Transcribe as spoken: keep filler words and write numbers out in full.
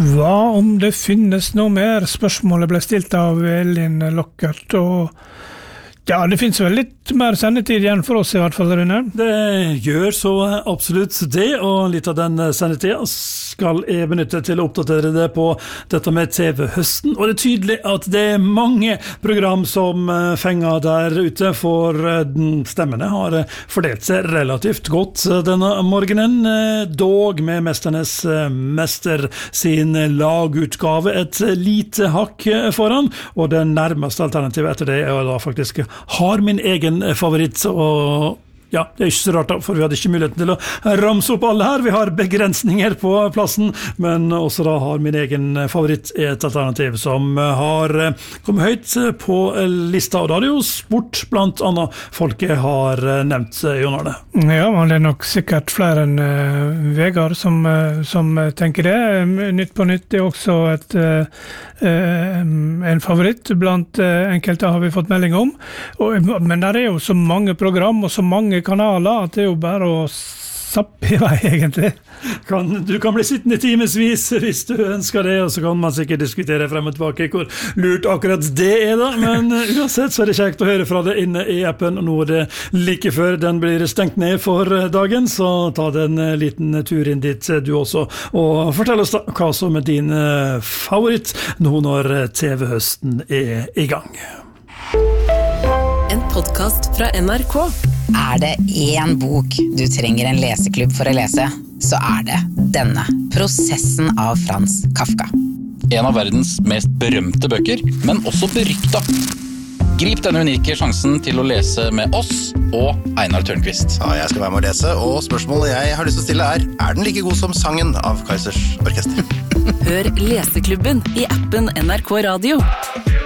Hva om det finnes noe mer? Spørsmålet ble stilt av Elin Lockert, og ja, det finnes vel litt mer sendetid igjen for oss i hvert fall, Rune. Det gjør så absolutt det, og litt av den sendetiden skal jeg benytte til å oppdatere det på dette med T V-høsten, og det er tydelig at det er mange program som fenger der ute, for stemmene har fordelt seg relativt godt denne morgenen, dog med Mesternes Mester sin lagutgave et lite hakk foran, og det nærmeste alternativet etter det er da faktisk har min egen favoritt, og ja, det er ikke så rart da, for vi hadde ikke muligheten til å ramse opp alle her, vi har begrensninger på plassen, men også da har min egen favoritt et alternativ som har kommet høyt på lista, og da er det jo sport blant annet folket har nevnt, Jon Arne. Ja, men det er nok sikkert flere enn uh, Vegard som, uh, som tenker det. Nytt på nytt er også et, uh, uh, en favoritt blant uh, enkelte har vi fått melding om, og, men der er jo så mange program og så mange kanaler at det er jo bare å sappe i vei egentlig. Kan, du kan bli sittende timesvis hvis du ønsker det, og så kan man sikkert diskutere frem og tilbake hvor lurt akkurat det er da, men uansett så er det kjekt å høre fra det inne i appen, og nå er det like før den blir stengt ned for dagen, så ta den liten tur inn dit du også, og fortell oss da hva som er din favoritt nå når T V-høsten er i gang. En podcast fra N R K. Er det en bok du trenger en leseklubb for å lese, så er det denne. Prosessen av Frans Kafka. En av verdens mest berømte bøker, men også berykta. Grip denne unike sjansen til å lese med oss og Einar Tørnqvist. Ja, jeg skal være med å lese, og spørsmålet jeg har lyst til å stille er, er den like god som sangen av Kaizers Orkester? Hør Leseklubben i appen N R K Radio.